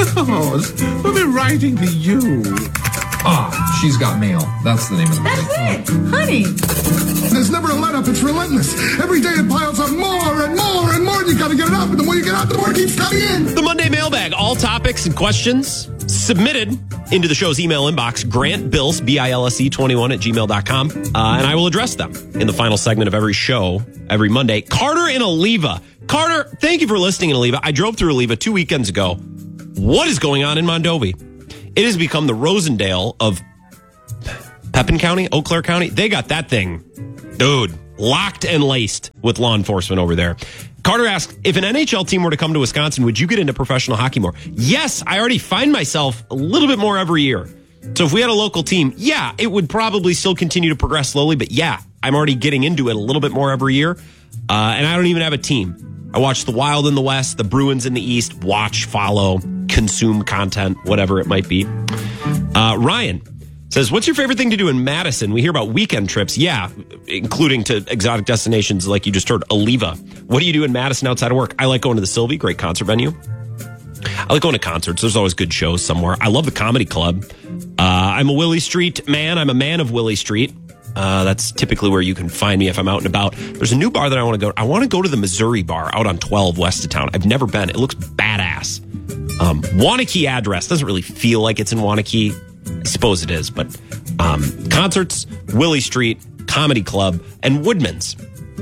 We'll be writing to you. Ah, She's Got Mail. That's the name of the movie. That's it, honey. There's never a let up. It's relentless. Every day it piles up more and more and more. You got to get it up. And the more you get out, the more it keeps coming in. The Monday Mailbag. All topics and questions submitted into the show's email inbox. GrantBilse, BILSE21 at gmail.com. And I will address them in the final segment of every show every Monday. Carter in Oliva. Carter, thank you for listening in Oliva. I drove through Oliva 2 weekends ago. What is going on in Mondovi? It has become the Rosendale of Pepin County, Eau Claire County. They got that thing, dude, locked and laced with law enforcement over there. Carter asks, if an NHL team were to come to Wisconsin, would you get into professional hockey more? Yes, I already find myself a little bit more every year. So if we had a local team, yeah, it would probably still continue to progress slowly. But yeah, I'm already getting into it a little bit more every year. And I don't even have a team. I watch the Wild in the West, the Bruins in the East, watch, follow, consume content, whatever it might be. Ryan says, what's your favorite thing to do in Madison? We hear about weekend trips. Yeah, including to exotic destinations like you just heard, Oliva. What do you do in Madison outside of work? I like going to the Sylvie, great concert venue. I like going to concerts. There's always good shows somewhere. I love the Comedy Club. I'm a Willie Street man. I'm a man of Willie Street. That's typically where you can find me if I'm out and about. There's a new bar that I want to go. I want to go to the Missouri Bar out on 12 west of town. I've never been. It looks badass. Waunakee address. Doesn't really feel like it's in Waunakee. I suppose it is, but concerts, Willie Street, Comedy Club, and Woodman's.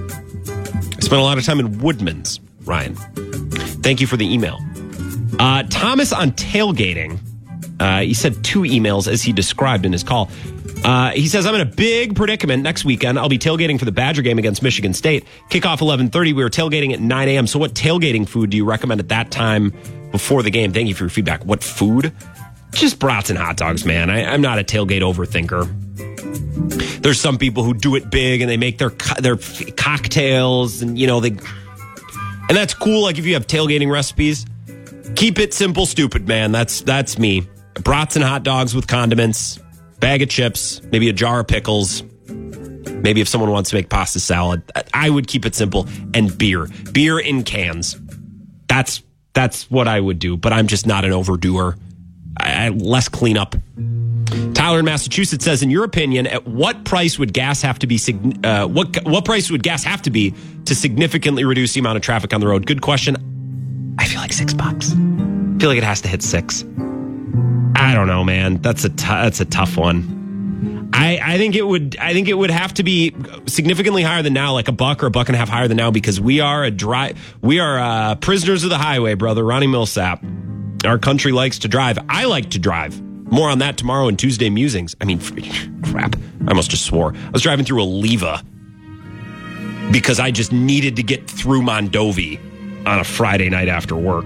I spent a lot of time in Woodman's, Ryan. Thank you for the email. Thomas on tailgating. He said 2 emails as he described in his call. He says, I'm in a big predicament next weekend. I'll be tailgating for the Badger game against Michigan State. Kickoff 11:30. We were tailgating at 9 a.m. So what tailgating food do you recommend at that time before the game? Thank you for your feedback. What food? Just brats and hot dogs, man. I'm not a tailgate overthinker. There's some people who do it big and they make their cocktails and, and that's cool. Like if you have tailgating recipes, keep it simple, stupid, man. That's me. Brats and hot dogs with condiments, bag of chips, maybe a jar of pickles. Maybe if someone wants to make pasta salad, I would keep it simple, and beer in cans. That's what I would do, but I'm just not an overdoer. Less cleanup. Tyler in Massachusetts says, in your opinion, at what price would gas have to be? What price would gas have to be to significantly reduce the amount of traffic on the road? Good question. I feel like $6. I feel like it has to hit $6. I don't know, man. That's a tough one. I think it would have to be significantly higher than now, like $1 or $1.50 higher than now, because we are prisoners of the highway, brother. Ronnie Millsap. Our country likes to drive. I like to drive. More on that tomorrow in Tuesday Musings. I mean, crap. I almost just swore. I was driving through Oliva because I just needed to get through Mondovi on a Friday night after work.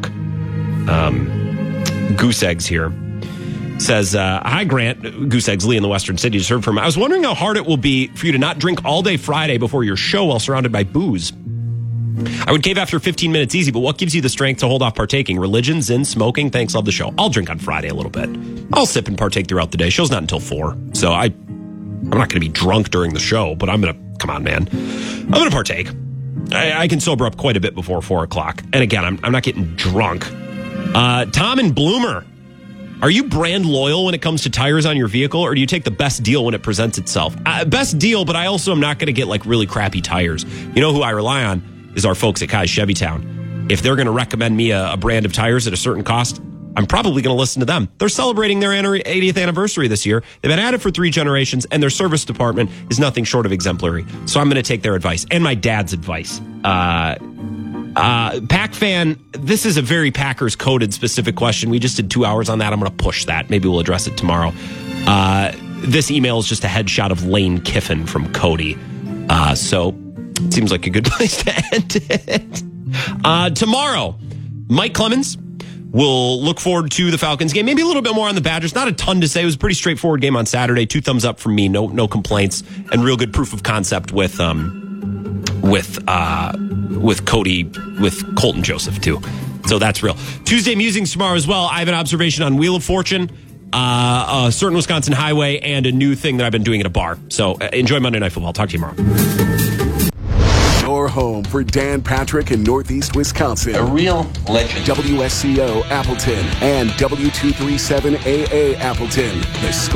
Goose Eggs here says, hi, Grant. Goose Eggs Lee in the Western City. Just heard from him. I was wondering how hard it will be for you to not drink all day Friday before your show while surrounded by booze. I would cave after 15 minutes easy, but what gives you the strength to hold off partaking? Religion, Zin, smoking? Thanks, love the show. I'll drink on Friday a little bit. I'll sip and partake throughout the day. Show's not until 4, so I'm not going to be drunk during the show, but I'm going to, come on, man. I'm going to partake. I can sober up quite a bit before 4 o'clock. And again, I'm not getting drunk. Tom and Bloomer, are you brand loyal when it comes to tires on your vehicle, or do you take the best deal when it presents itself? Best deal, but I also am not going to get like really crappy tires. You know who I rely on is our folks at Kai's Chevytown. If they're going to recommend me a brand of tires at a certain cost, I'm probably going to listen to them. They're celebrating their 80th anniversary this year. They've been at it for 3 generations, and their service department is nothing short of exemplary. So I'm going to take their advice and my dad's advice. Pack fan, this is a very Packers coded specific question. We just did 2 hours on that. I'm going to push that. Maybe we'll address it tomorrow. This email is just a headshot of Lane Kiffin from Cody. So it seems like a good place to end it. Tomorrow, Mike Clemens will look forward to the Falcons game. Maybe a little bit more on the Badgers. Not a ton to say. It was a pretty straightforward game on Saturday. 2 thumbs up from me. No complaints. And real good proof of concept with Cody, with Colton Joseph, too. So that's real. Tuesday Musings tomorrow as well. I have an observation on Wheel of Fortune, a certain Wisconsin highway, and a new thing that I've been doing at a bar. So enjoy Monday Night Football. Talk to you tomorrow. Your your home for Dan Patrick in Northeast Wisconsin. A real legend. WSCO Appleton and W237AA Appleton. The Score